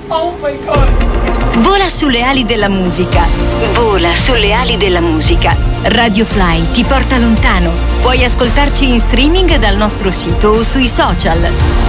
Oh my God. Vola sulle ali della musica. Vola sulle ali della musica. Radio Fly ti porta lontano. Puoi ascoltarci in streaming dal nostro sito o sui social.